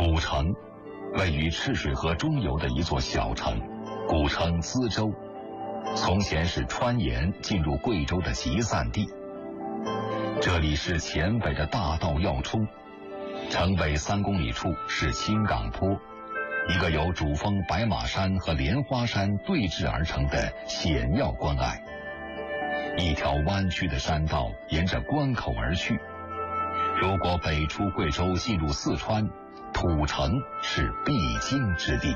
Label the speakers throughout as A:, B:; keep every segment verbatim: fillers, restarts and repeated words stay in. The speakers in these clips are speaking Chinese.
A: 古城位于赤水河中游的一座小城，古称资州，从前是川盐进入贵州的集散地。这里是黔北的大道要冲，城北三公里处是青岗坡，一个由主峰白马山和莲花山对峙而成的险要关隘。一条弯曲的山道沿着关口而去，如果北出贵州进入四川，土城是必经之地。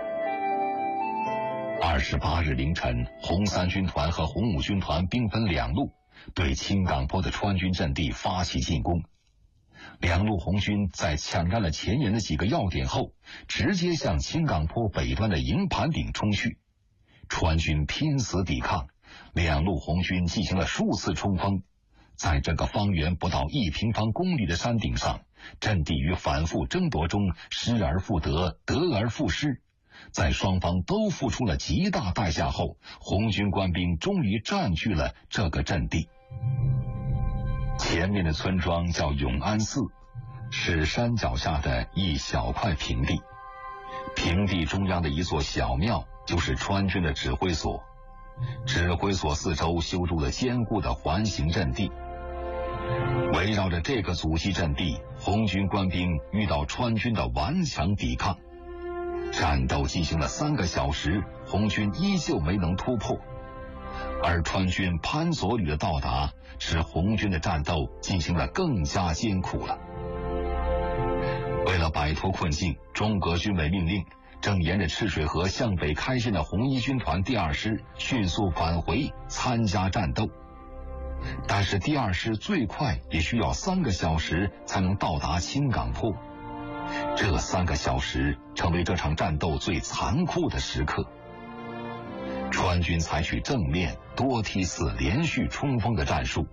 A: 二十八日凌晨，红三军团和红五军团兵分两路，对青岗坡的川军阵地发起进攻。两路红军在抢占了前沿的几个要点后，直接向青岗坡北端的营盘顶冲去。川军拼死抵抗，两路红军进行了数次冲锋。在这个方圆不到一平方公里的山顶上，阵地于反复争夺中失而复得，得而复失。在双方都付出了极大代价后，红军官兵终于占据了这个阵地。前面的村庄叫永安寺，是山脚下的一小块平地。平地中央的一座小庙就是川军的指挥所，指挥所四周修筑了坚固的环形阵地。围绕着这个阻击阵地，红军官兵遇到川军的顽强抵抗，战斗进行了三个小时，红军依旧没能突破。而川军潘左旅的到达，使红军的战斗进行得更加艰苦了。为了摆脱困境，中革军委命令正沿着赤水河向北开进的红一军团第二师迅速返回参加战斗。但是第二师最快也需要三个小时才能到达青岗坡，这三个小时成为这场战斗最残酷的时刻。川军采取正面多梯次连续冲锋的战术，